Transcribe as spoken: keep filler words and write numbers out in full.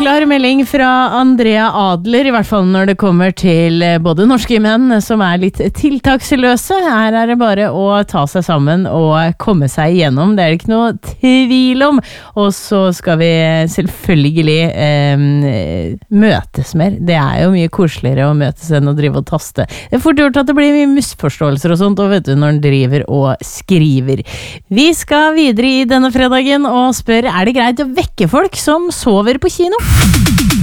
Klar melding fra Andrea Adler, I hvert fall når det kommer til både norske menn som er litt tiltaksløse. Her er det bare å ta seg sammen og komme seg igjennom. Det er det ikke noe tvil om. Og så skal vi selvfølgelig eh, møtes mer. Det er jo mye koseligere å møtes enn å drive og taste. Det er fort gjort at det blir mye misforståelser og sånt, og vet du, når den driver og skriver. Vi skal videre I denne fredagen og spør, er det greit å vekke folk som sover på kino?